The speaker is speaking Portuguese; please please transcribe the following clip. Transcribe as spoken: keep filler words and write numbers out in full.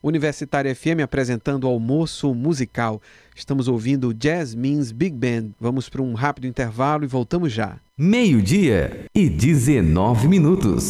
Universitária F M apresentando o Almoço Musical. Estamos ouvindo Jasmine's Big Band. Vamos para um rápido intervalo e voltamos já. Meio-dia e dezenove minutos.